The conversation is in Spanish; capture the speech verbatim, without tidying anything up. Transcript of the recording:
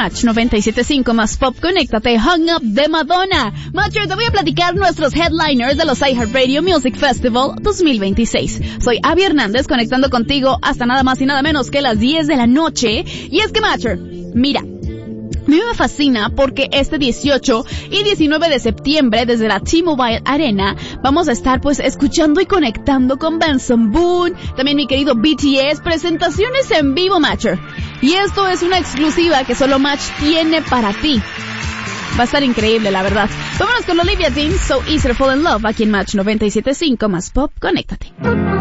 Match noventa y siete punto cinco más Pop, conéctate, Hung Up de Madonna. Matcher, te voy a platicar nuestros headliners de los iHeartRadio Music Festival dos mil veintiséis. Soy Abby Hernández, conectando contigo hasta nada más y nada menos que las diez de la noche. Y es que, Matcher, mira, a mí me fascina porque este dieciocho y diecinueve de septiembre desde la T-Mobile Arena vamos a estar pues escuchando y conectando con Benson Boone, también mi querido B T S, presentaciones en vivo, Matcher. Y esto es una exclusiva que solo Match tiene para ti. Va a estar increíble, la verdad. Vámonos con Olivia Dean, So Easy to Fall in Love, aquí en Match noventa y siete punto cinco más Pop, conéctate.